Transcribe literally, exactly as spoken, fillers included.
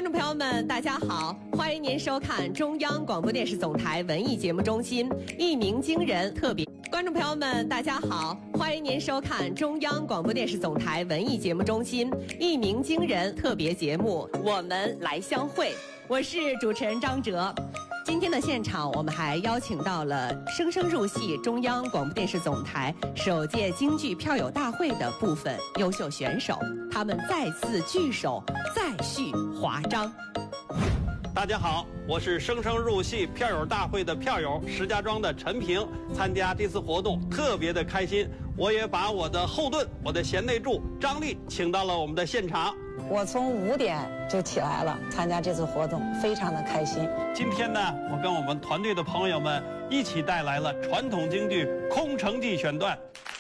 众朋友们，大家好，欢迎您收看中央广播电视总台文艺节目中心《一鸣惊人》特别。观众朋友们，大家好，欢迎您收看中央广播电视总台文艺节目中心《一鸣惊人》特别节目《我们来相会》，我是主持人张哲。今天的现场，我们还邀请到了生生入戏中央广播电视总台首届京剧票友大会的部分优秀选手，他们再次聚首，再续华章。 大家好，我是生生入戏票友大会的票友石家庄的陈平，参加这次活动特别的开心。我也把我的后盾，我的贤内助张丽请到了我们的现场。 我从五点就起来了，参加这次活动，非常的开心。 今天呢，我跟我们团队的朋友们一起带来了传统京剧《空城计》选段。